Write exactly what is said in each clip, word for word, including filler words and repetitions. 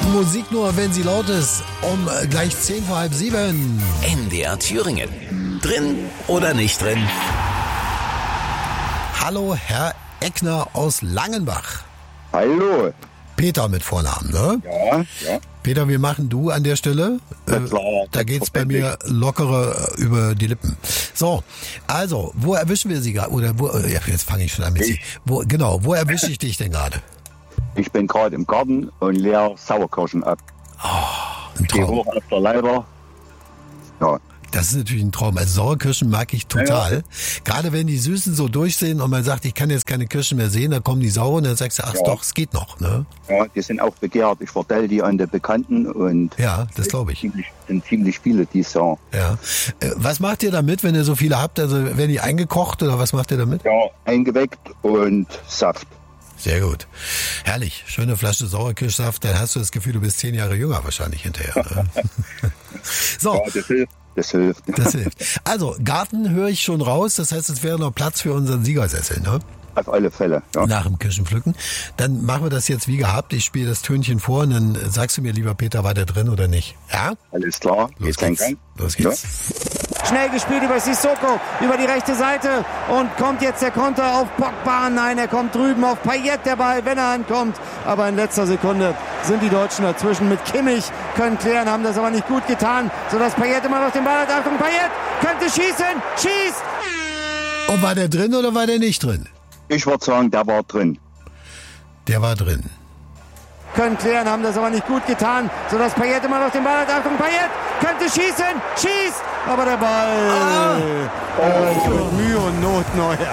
Musik nur, wenn sie laut ist. Um gleich zehn vor halb sieben. M D R Thüringen. Drin oder nicht drin? Hallo, Herr Eckner aus Langenbach. Hallo. Peter mit Vornamen, ne? Ja, ja. Peter, wir machen du an der Stelle. Na klar, da geht's bei mir lockere über die Lippen. So, also, wo erwischen wir Sie gerade? Oder wo, ja, jetzt fange ich schon an mit Sie. Wo, genau, wo erwische ich dich denn gerade? Ich bin gerade im Garten und leer Sauerkirschen ab. Oh, ein Geh Traum. hoch auf der Leiter. Ja. Das ist natürlich ein Traum. Also Sauerkirschen mag ich total. Ja. Gerade wenn die Süßen so durchsehen und man sagt, ich kann jetzt keine Kirschen mehr sehen, dann kommen die sauren und dann sagst du, ach Ja. doch, es geht noch. Ne? Ja, die sind auch begehrt. Ich vertelle die an die Bekannten und Ja, das glaube ich. ziemlich, sind ziemlich viele, die sagen. Ja. Äh, Was macht ihr damit, wenn ihr so viele habt? Also werden die eingekocht oder was macht ihr damit? Ja, eingeweckt und Saft. Sehr gut. Herrlich. Schöne Flasche Sauerkirschsaft. Dann hast du das Gefühl, du bist zehn Jahre jünger wahrscheinlich hinterher. Ne? So. Ja, das hilft. Das hilft. Das hilft. Also, Garten höre ich schon raus. Das heißt, es wäre noch Platz für unseren Siegersessel, ne? Auf alle Fälle. Ja. Nach dem Kirschenpflücken. Dann machen wir das jetzt wie gehabt. Ich spiele das Tönchen vor und dann sagst du mir, lieber Peter, war der drin oder nicht? Ja? Alles klar. Los Geht's ein geht's. Gang? Los geht's. Schnell gespielt über Sissoko, über die rechte Seite und kommt jetzt der Konter auf Pogba. Nein, er kommt drüben auf Payet, der Ball, wenn er ankommt. Aber in letzter Sekunde sind die Deutschen dazwischen mit Kimmich, können klären, haben das aber nicht gut getan, sodass Payet immer noch den Ball hat. Achtung, Payet könnte schießen, schießt! Und war der drin oder war der nicht drin? Ich würde sagen, der war drin. Der war drin. Können klären, haben das aber nicht gut getan, sodass Payet immer noch den Ball hat. Achtung, Payet könnte schießen, schießt! Aber der Ball Ah. oh, mit Mühe und Not Neuer.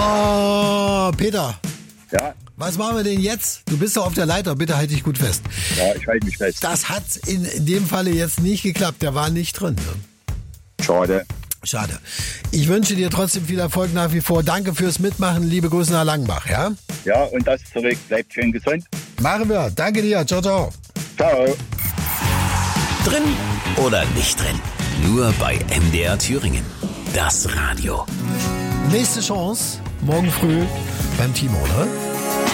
Oh, Peter, Ja, was machen wir denn jetzt? Du bist doch auf der Leiter, bitte halt dich gut fest. ja, ich halte mich fest. Das hat in dem Falle jetzt nicht geklappt, der war nicht drin. Ne? Schade. Schade. Ich wünsche dir trotzdem viel Erfolg nach wie vor. Danke fürs Mitmachen. Liebe Grüße nach Langenbach, ja? Ja, und das zurück. Bleibt schön gesund. Machen wir. Danke dir. Ciao, ciao. Ciao. Drin oder nicht drin? Nur bei M D R Thüringen. Das Radio. Nächste Chance morgen früh beim Timo, ne?